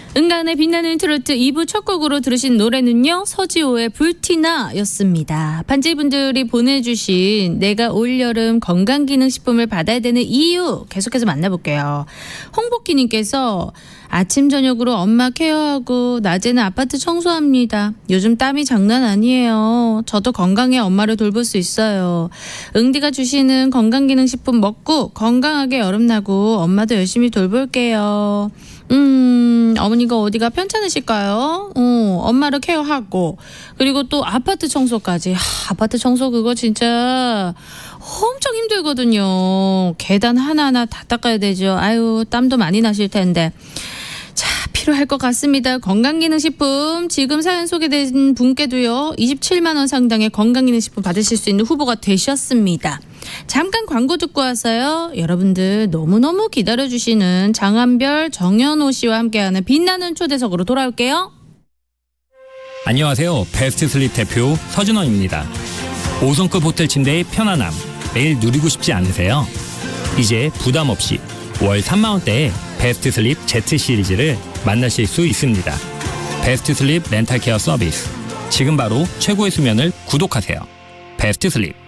은간의 빛나는 트로트 2부 첫 곡으로 들으신 노래는요, 서지호의 불티나였습니다. 반지분들이 보내주신 내가 올여름 건강기능식품을 받아야 되는 이유 계속해서 만나볼게요. 홍복희님께서 아침 저녁으로 엄마 케어하고 낮에는 아파트 청소합니다. 요즘 땀이 장난 아니에요. 저도 건강해 엄마를 돌볼 수 있어요. 응디가 주시는 건강기능식품 먹고 건강하게 여름나고 엄마도 열심히 돌볼게요. 어머니가 어디가 편찮으실까요? 엄마를 케어하고 그리고 또 아파트 청소까지. 아파트 청소 그거 진짜 엄청 힘들거든요. 계단 하나하나 다 닦아야 되죠. 아유, 땀도 많이 나실 텐데. 자, 필요할 것 같습니다. 건강기능식품 지금 사연 소개된 분께도요, 27만 원 상당의 건강기능식품 받으실 수 있는 후보가 되셨습니다. 잠깐 광고 듣고 와서요, 여러분들 너무너무 기다려주시는 장한별, 정연호 씨와 함께하는 빛나는 초대석으로 돌아올게요. 안녕하세요. 베스트 슬립 대표 서준원입니다. 5성급 호텔 침대의 편안함 매일 누리고 싶지 않으세요? 이제 부담 없이 월 3만 원대의 베스트 슬립 Z 시리즈를 만나실 수 있습니다. 베스트 슬립 렌탈 케어 서비스. 지금 바로 최고의 수면을 구독하세요. 베스트 슬립.